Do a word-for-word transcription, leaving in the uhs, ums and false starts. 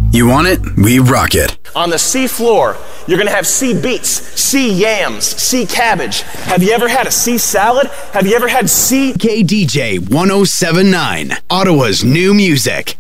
You want it? We rock it. On the sea floor, you're going to have sea beets, sea yams, sea cabbage. Have you ever had a sea salad? Have you ever had sea... K D J one oh seven point nine, Ottawa's new music.